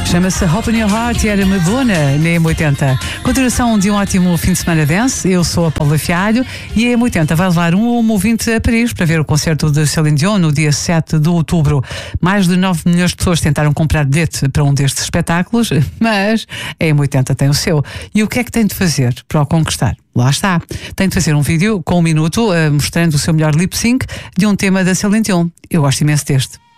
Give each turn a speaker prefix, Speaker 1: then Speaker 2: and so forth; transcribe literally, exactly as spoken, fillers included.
Speaker 1: Chama-se Open Your Heart e era Madonna na E M oitenta. Continuação de um ótimo fim de semana dance. Eu sou a Paula Fialho e a E M oitenta vai levar um ou uma ouvinte a Paris para ver o concerto de Celine Dion no dia sete de outubro. Mais de nove milhões de pessoas tentaram comprar bilhete para um destes espetáculos, mas a E M oitenta tem o seu. E o que é que tem de fazer para o conquistar? Lá está. Tem de fazer um vídeo com um minuto uh, mostrando o seu melhor lip sync de um tema da Celine Dion. Eu gosto imenso deste.